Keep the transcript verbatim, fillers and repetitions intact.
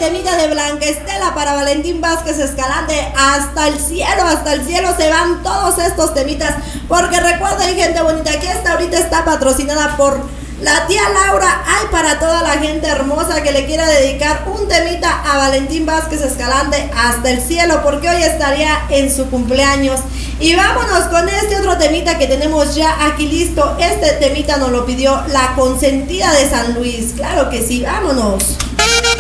temita de Blanca Estela para Valentín Vázquez Escalante. Hasta el cielo, hasta el cielo se van todos estos temitas. Porque recuerden, gente bonita, que esta ahorita está patrocinada por la tía Laura. Hay para toda la gente hermosa que le quiera dedicar un temita a Valentín Vázquez Escalante, hasta el cielo, porque hoy estaría en su cumpleaños. Y vámonos con este otro temita que tenemos ya aquí listo. Este temita nos lo pidió la consentida de San Luis. Claro que sí, vámonos.